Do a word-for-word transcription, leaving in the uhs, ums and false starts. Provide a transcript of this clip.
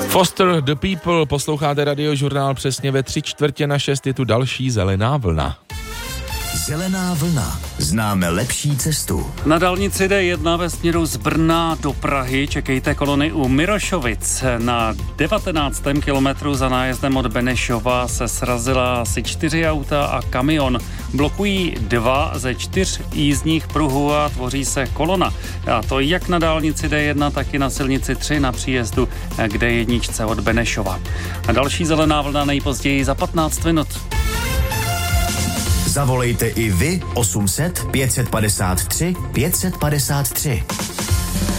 Foster the People, posloucháte radiožurnál přesně ve tři čtvrtě na šest, je tu další zelená vlna. Zelená vlna. Známe lepší cestu. Na dálnici D jedna ve směru z Brna do Prahy čekejte kolony u Mirošovic. Na devatenáctém kilometru za nájezdem od Benešova se srazila asi čtyři auta a kamion. Blokují dva ze čtyř jízdních pruhů a tvoří se kolona. A to jak na dálnici D jedna, tak i na silnici tři na příjezdu k D jedna od Benešova. A další zelená vlna nejpozději za patnáct minut. Zavolejte i vy osm set pět set padesát tři pět set padesát tři.